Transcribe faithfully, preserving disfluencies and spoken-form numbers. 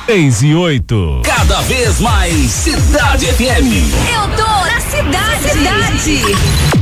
Seis e oito. Cada vez mais Cidade F M. Eu tô na cidade. Cidade.